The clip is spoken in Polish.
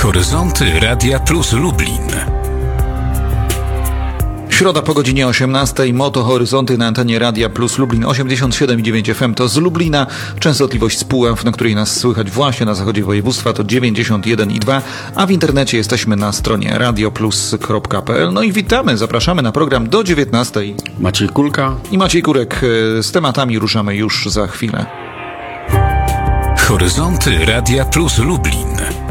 Horyzonty Radia Plus Lublin. Środa po godzinie 18:00, Moto Horyzonty na antenie Radia Plus Lublin 87,9 FM to z Lublina. Częstotliwość z Puław, na której nas słychać właśnie na zachodzie województwa, to 91,2, a w internecie jesteśmy na stronie radioplus.pl. No i witamy, zapraszamy na program do 19:00. Maciej Kulka I Maciej Kurek. Z tematami ruszamy już za chwilę. Horyzonty Radia Plus Lublin.